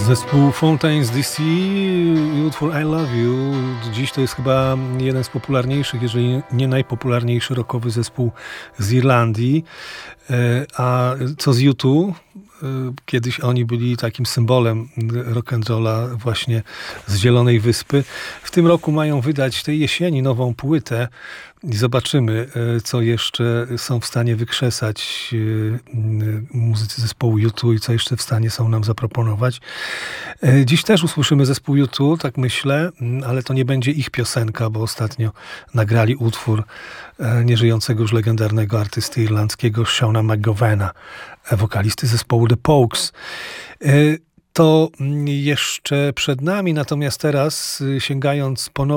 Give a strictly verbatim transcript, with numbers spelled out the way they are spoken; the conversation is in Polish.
Zespół Fontaines D C i utwór I Love You. Dziś to jest chyba jeden z popularniejszych, jeżeli nie najpopularniejszy rockowy zespół z Irlandii. A co z U dwa? Kiedyś oni byli takim symbolem rock'n'rolla właśnie z Zielonej Wyspy. W tym roku mają wydać tej jesieni nową płytę i zobaczymy, co jeszcze są w stanie wykrzesać muzycy zespołu U dwa i co jeszcze w stanie są nam zaproponować. Dziś też usłyszymy zespół U dwa, tak myślę, ale to nie będzie ich piosenka, bo ostatnio nagrali utwór nieżyjącego już legendarnego artysty irlandzkiego Seana McGovena, wokalisty zespołu The Pogues. To jeszcze przed nami, natomiast teraz sięgając ponownie